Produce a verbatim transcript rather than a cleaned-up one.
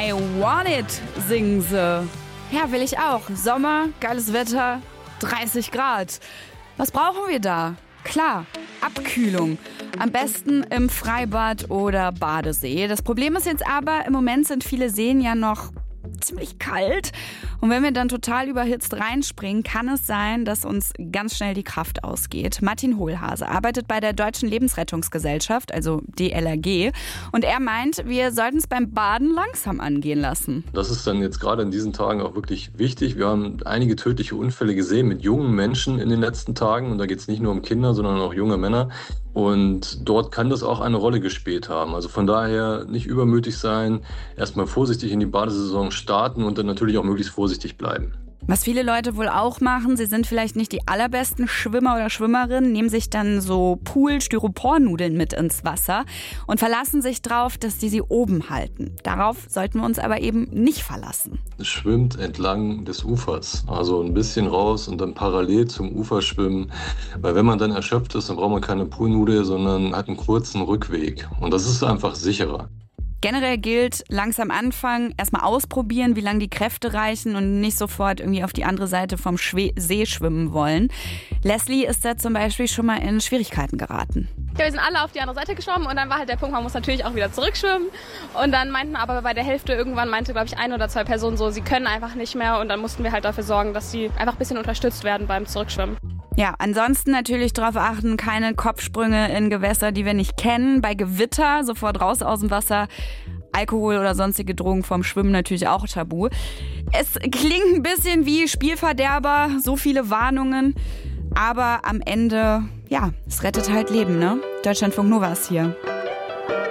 I want it, singen sie. Ja, will ich auch. Sommer, geiles Wetter, dreißig Grad. Was brauchen wir da? Klar, Abkühlung. Am besten im Freibad oder Badesee. Das Problem ist jetzt aber, im Moment sind viele Seen ja noch ziemlich kalt. Und wenn wir dann total überhitzt reinspringen, kann es sein, dass uns ganz schnell die Kraft ausgeht. Martin Hohlhase arbeitet bei der Deutschen Lebensrettungsgesellschaft, also D L R G. Und er meint, wir sollten es beim Baden langsam angehen lassen. Das ist dann jetzt gerade in diesen Tagen auch wirklich wichtig. Wir haben einige tödliche Unfälle gesehen mit jungen Menschen in den letzten Tagen. Und da geht es nicht nur um Kinder, sondern auch junge Männer. Und dort kann das auch eine Rolle gespielt haben. Also von daher nicht übermütig sein, erstmal vorsichtig in die Badesaison starten und dann natürlich auch möglichst vorsichtig bleiben. Was viele Leute wohl auch machen, sie sind vielleicht nicht die allerbesten Schwimmer oder Schwimmerinnen, nehmen sich dann so Pool-Styropornudeln mit ins Wasser und verlassen sich drauf, dass die sie oben halten. Darauf sollten wir uns aber eben nicht verlassen. Schwimmt entlang des Ufers, also ein bisschen raus und dann parallel zum Ufer schwimmen. Weil wenn man dann erschöpft ist, dann braucht man keine Poolnudel, sondern hat einen kurzen Rückweg. Und das ist einfach sicherer. Generell gilt, langsam anfangen, erstmal ausprobieren, wie lange die Kräfte reichen und nicht sofort irgendwie auf die andere Seite vom Schwe- See schwimmen wollen. Leslie ist da zum Beispiel schon mal in Schwierigkeiten geraten. Ja, wir sind alle auf die andere Seite geschwommen und dann war halt der Punkt, man muss natürlich auch wieder zurückschwimmen. Und dann meinten aber bei der Hälfte irgendwann, meinte glaube ich ein oder zwei Personen so, sie können einfach nicht mehr. Und dann mussten wir halt dafür sorgen, dass sie einfach ein bisschen unterstützt werden beim Zurückschwimmen. Ja, ansonsten natürlich darauf achten, keine Kopfsprünge in Gewässer, die wir nicht kennen. Bei Gewitter sofort raus aus dem Wasser. Alkohol oder sonstige Drogen vorm Schwimmen natürlich auch tabu. Es klingt ein bisschen wie Spielverderber, so viele Warnungen. Aber am Ende, ja, es rettet halt Leben, ne? Deutschlandfunk Nova ist hier.